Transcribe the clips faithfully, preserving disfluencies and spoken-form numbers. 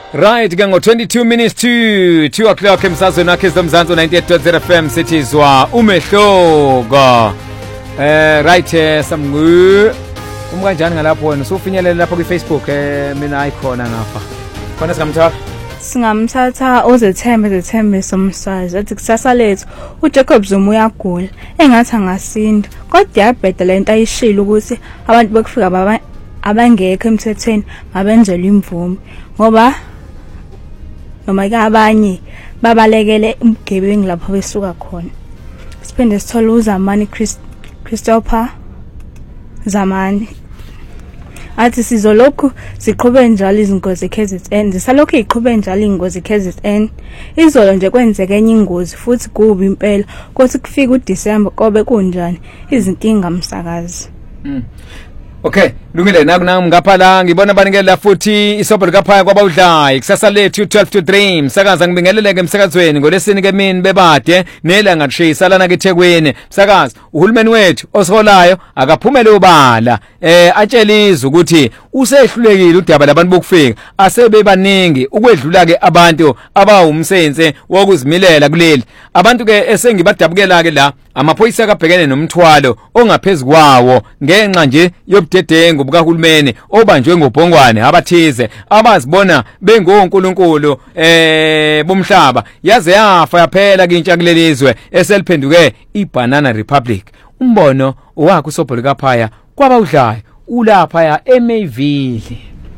Right, ke ngo twenty-two minutes to two o'clock emsazweni wakhe zomzansi ninety-eight point zero F M sithizwa umehluko. Eh right eh samngu umkanjani ngalapho wena usufinyelela lapha ku Facebook eh mina ayikhona ngapha. Khona singamthatha. Singamthatha ozethembe zethembe somswazi ethi kusasa lethu uJacob Zuma uyagula engathi angasinda kodwa yabheda lento ayishilo ukuthi abantu bekufika baba abangekho emthethweni mabenzelwe imvume ngoba noma ke abanye babalekele umgebengu lapho besuka khona. Siphinde sithole uZamani Christopher Zamani athi sizolokhu siqhubhe njalo izingozi K Z N zisalokhu iqhubhe njalo ingozi K Z N izolo nje kwenzeke enye ingozi futhi kubi impela kothi kufika uDisemba kobe kunjani izinkinga msakazi. Mm. Okay, lungile naku nami ngapha la ngibona banikela futhi isobho likaphaya kwabawudlayi kusasa lethu twelve to three msakaza ngibingeleleke emsakazweni ngolesini ke mina bebade nelanga lishisa lana keThekwini msakazi uhulumeni wethu osiholayo akaphumele ubala eh atsheliza ukuthi usehlulekile udaba labantu bokufika asebe baningi ukwedlula ke abantu abawumsense wokuzimilela kuleli abantu ke esengibadabukela ke la amaphoyisa kabhekene nomthwalo ongaphezulu kwawo ngenxa nje yobudedengu bukahulumeni obanjwe ngobhongwane abathize abazibona bengonkulunkulu eh bomhlaba yaze yafa yaphela kintsha kulelizwe eseliphenduke iBanana Republic. Umbono wakhe usobho likaphaya kwabawudlayo ulapha ya eMayville.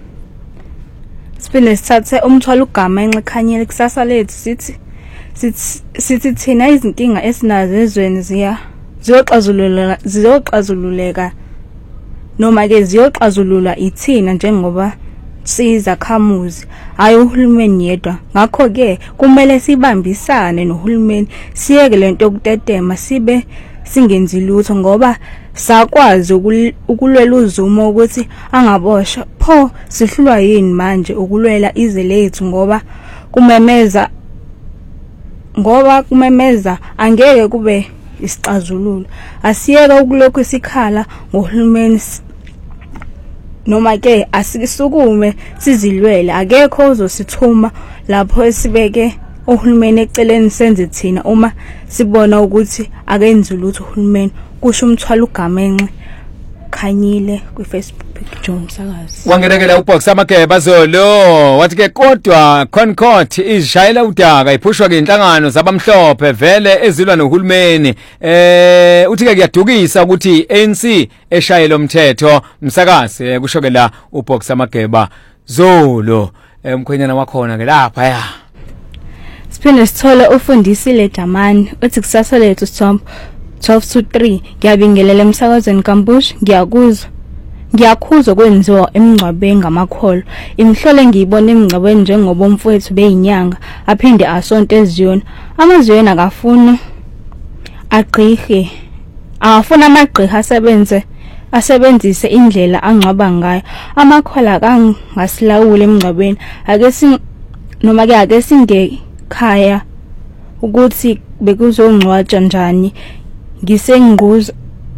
Siphinde sithathe umthwalo ugama enxekhanyele kusasa lethu sithi sithi thina izinkinga esinazo ezweni ziya ziyoxazulula ziyoxazululeka noma ke ziyoxazulula ithina njengoba sizakhamuzi hayi uhulumeni yedwa ngakho ke kumele sibambisane nohulumeni siyeke lento yokutetema sibe singenzi lutho ngoba sakwazi ukulwela uZuma ukuthi angaboshwa pho sihlulwa yini manje ukulwela ize lethu ngoba kumemeza ngoba kumemeza angeke kube isixazululo asiyeke ukulokhu isikhala ngohulumeni noma ke asikisukume sizilwele akekho ozosithuma lapho esibeke uhulumeni eceleni senze thina uma sibona ukuthi akenzi lutho uhulumeni kusho umthwalo ugamenxe khanyile ku Facebook page umsakazi wangerekela uBox amageba zolo wathi ke kodwa Concord izishayela udaka iphushwa ke inhlangano zabamhlophe vele ezilwa nohulumeni eh uthi ke kuyadukisa ukuthi A N C eshayela umthetho msakazi kusho ke la uBox amageba zolo umkhwenyana wakhona ke lapha ya. Siphinde sithole ufundisile Jamani uthi kusasa lethu Sithombe twelve to three ngiyabingelela emsakazweni kaMbush ngiyakuzwa ngiyakhuzwa kwenziwa emngcwabeni ngamakholo imhlole ngiyibona emngcwabeni njengoba umfowethu beyinyanga aphinde asonto eziyona amazweni akafuna agqihe afuna amagqiha asebenze asebenzise indlela angcwaba ngayo amakhola kangasilawula emngcwabeni ake si noma ke ake singekhaya ukuthi bekuzongcwatsha njani ngisenguza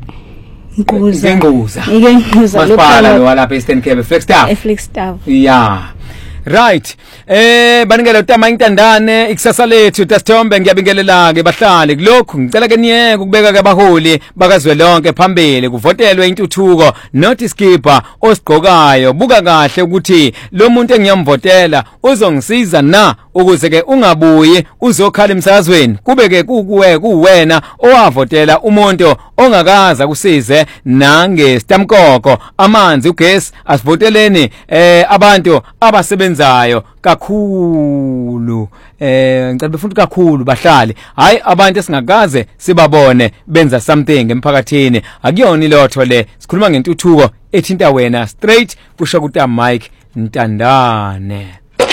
nguza nguza ike nguza masipala lo lapha eStern Cape Flagstaff Flagstaff yeah right eh banikele utama intandane ikusasa lethu tasithombe ngiyabingelela ke bahlali kulokhu ngicela ke niyeke ukubeka ke abaholi bakazwe lonke phambili kuvotelwe intuthuko not skipper osigqokayo buka kahle ukuthi lo muntu engiyamvotela uzongisiza na ukuze ke ungabuyi uzokhala emsakazweni kube ke kukuwe kuwena owavotela umuntu ongakaza kusize nange stamkoko amanzi ugesi asivoteleni eh abantu abasebenzayo kakhulu eh ngicela befuthi kakhulu bahlali hayi abantu esingakaze sibabone benza something emphakathini akuyona ilotho le sikhuluma ngentuthuko ethinta wena straight kusho ukuthi Mike Ntandane.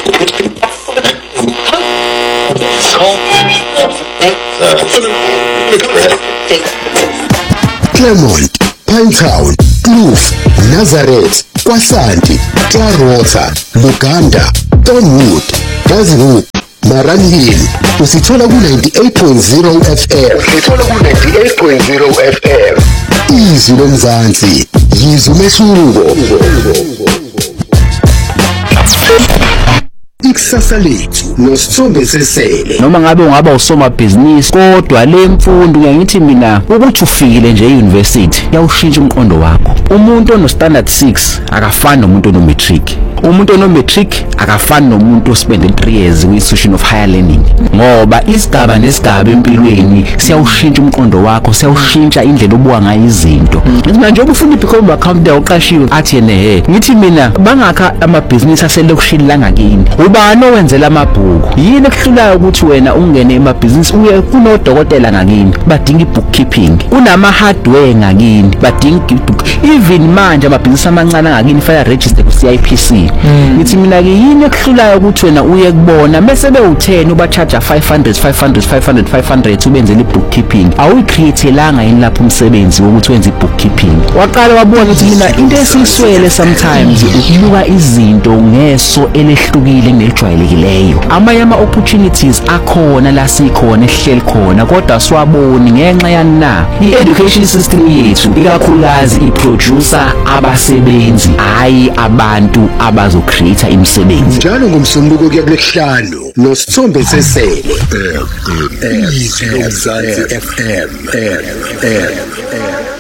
Claremont, Pinetown, Kloof, Nazareth, Kwasanti, Clarota, Luganda, Donwood, Buzzwood, Maran Hill. Usithola ku ninety-eight point zero F M. Usithola ku ninety-eight point zero F M. Izwi lomzansi, yizwe umehluko. ikusasa lethu noSithombe Sesele. Noma ngabe ungaba usomabhizinisi kodwa le mfundo ngiyayithi mina ukuthi ufikile nje e-university yawushintsha umqondo wakho. Umuntu ono standard six akafani nomuntu ono matric. Umuntu ono matric akafani nomuntu ospende three years kwi-institution of higher learning. Ngoba isigaba nesigaba empilweni siyawushintsha umqondo wakho, siyawushintsha indlela obuka ngayo izinto. Manje ubufuna become account uqashiwe athi yena he ngithi mina bangakha amabhizinisi aselokushini la ngakini. Ubani owenzela amabhuku? Yini ekuhlulayo ukuthi wena ungene emabhizinisi uye kunodokotela ngakini badinga i-bookkeeping, kunama hardware ngakini badinga i-book. Even manje amabhizinisi amancane ngakini faya register ku C I P C. Ngithi mina ke yini ekuhlulayo ukuthi wena uye kubona mase be u ten uba charge five hundred five hundred five hundred five hundred ubenzele i-bookkeeping. Awuyicreatelanga yini lapho umsebenzi wokuthi wenze i-bookkeeping? Waqala wabona ukuthi mina into esiswele sometimes ukubuka izinto ngeso elehlukile kunejwayelekileyo. Amanye ama opportunities akhona la sikhona ehleli khona kodwa siwaboni ngenxa yana i-education system yethu ikakhulukazi iproducer abasebenzi hayi abantu abazocreate imisebenzi. Njalo ngomsombuluko kuya kulesihlanu noSithombe Sesele. Izwi lomzansi F M.